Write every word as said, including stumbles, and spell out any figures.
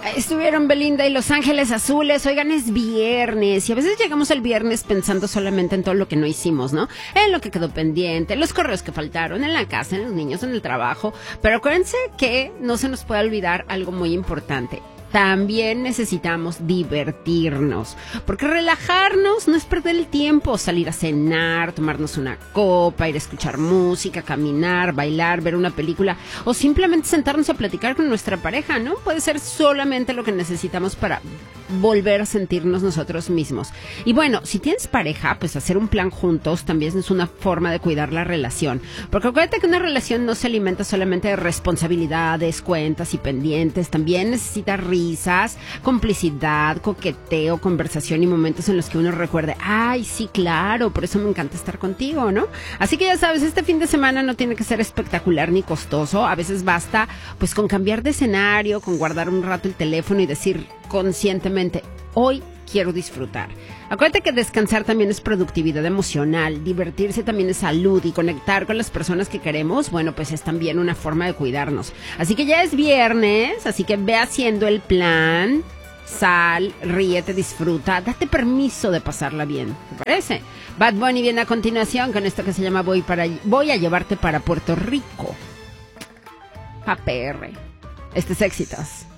Estuvieron Belinda y Los Ángeles Azules. Oigan, es viernes y a veces llegamos el viernes pensando solamente en todo lo que no hicimos, ¿no? En lo que quedó pendiente, en los correos que faltaron, en la casa, en los niños, en el trabajo. Pero acuérdense que no se nos puede olvidar algo muy importante. También necesitamos divertirnos, porque relajarnos no es perder el tiempo, salir a cenar, tomarnos una copa, ir a escuchar música, caminar, bailar, ver una película o simplemente sentarnos a platicar con nuestra pareja, ¿no? Puede ser solamente lo que necesitamos para volver a sentirnos nosotros mismos. Y bueno, si tienes pareja, pues hacer un plan juntos también es una forma de cuidar la relación, porque acuérdate que una relación no se alimenta solamente de responsabilidades, cuentas y pendientes, también necesita risas, complicidad, coqueteo, conversación y momentos en los que uno recuerde, ay, sí, claro, por eso me encanta estar contigo, ¿no? Así que ya sabes, este fin de semana no tiene que ser espectacular ni costoso, a veces basta pues con cambiar de escenario, con guardar un rato el teléfono y decir conscientemente, hoy quiero disfrutar. Acuérdate que descansar también es productividad emocional, divertirse también es salud y conectar con las personas que queremos, bueno, pues es también una forma de cuidarnos. Así que ya es viernes, así que ve haciendo el plan, sal, ríete, disfruta, date permiso de pasarla bien, ¿te parece? Bad Bunny viene a continuación con esto que se llama Voy, para, voy a llevarte para Puerto Rico. A P R. Este es Éxitos.